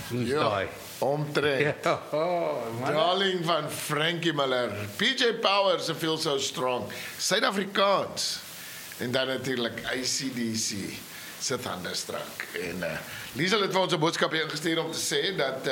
Hoe's Ja, daai? omtrent. Ja, man. Darling van Frankie Miller. PJ Powers, I feel so strong. Suid-Afrikaans. En dan natuurlijk ICDC. Se Thunderstruck. En Liesel het vir ons 'n boodskap ingestuur om te sê dat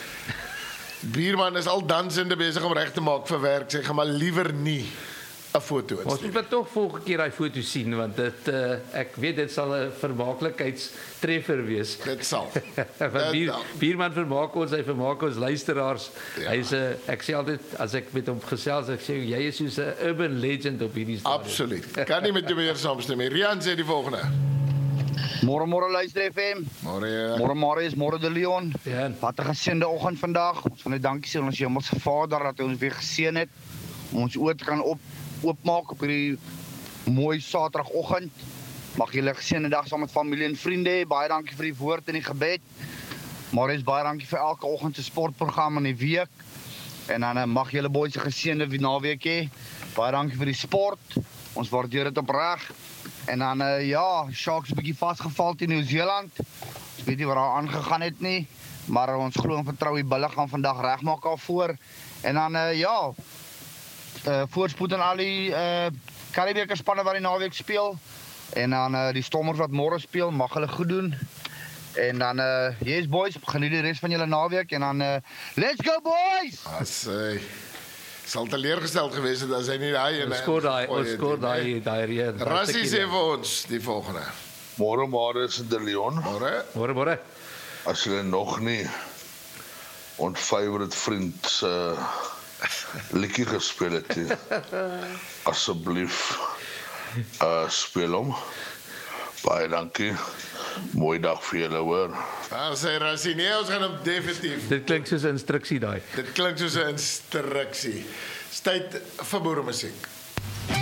Bierman is al dansende besig om reg te maak vir werk. Sy gaan maar liewer nie 'n foto Ons instuur. moet maar toch volgende keer daai foto sien want dit ek weet dit sal 'n vermaaklikheidstreffer wees. Dit sal. Want Bierman vermaak ons, hy vermaak ons luisteraars. Ja. Hy's ek sê altyd as ek met hom gesels, ek sê jy is soos 'n urban legend op hierdie stadium. Absoluut. Kan nie met jou weer saamstem nie. Rian sê die volgende. Môre luister FM. Môre is môre de Leon. Ja. Wat 'n geseënde oggend vandag. Ons wil net dankie sê aan ons Hemelse Vader dat hy ons weer geseën het om ons oë te kan oopmaak op hierdie mooi Saterdagoggend. Mag julle 'n geseënde dag saam met familie en vriende hê. Baie dankie vir die woord en die gebed. Môre is baie dankie vir elke oggend se sportprogram in die week. En dan mag julle boys 'n geseënde naweek hê. Baie dankie vir die sport. Ons waardeer dit opreg. En dan ja, Sharks 'n bietjie vasgeval teen Nieu-Seeland. Ons weet nie wat daar aangegaan het nie, maar ons glo en vertrou die bulle gaan vandag regmaak daarvoor. En dan ja, voorspoed aan al die Karibeker spanne wat die naweek speel. En dan die Stormers wat môre speel, mag hulle goed doen. En dan yes boys, geniet die res van julle naweek en dan let's go boys. As hy sal teleurgesteld gewees het as hy nie daai Ons skoor daai reën. Rassie sê vir ons die volgende. Môre is de Leon. Môre. As jy nog nie ons favorite vriend se liedjie gespeel het nie, asseblief speel hom. Baie dankie. Mooi dag vir julle hoor. Dan sê Rassie, nee, ons gaan hom definitief. Dit klink soos 'n instruksie daai. Dit klink soos 'n instruksie. Tyd vir boeremusiek.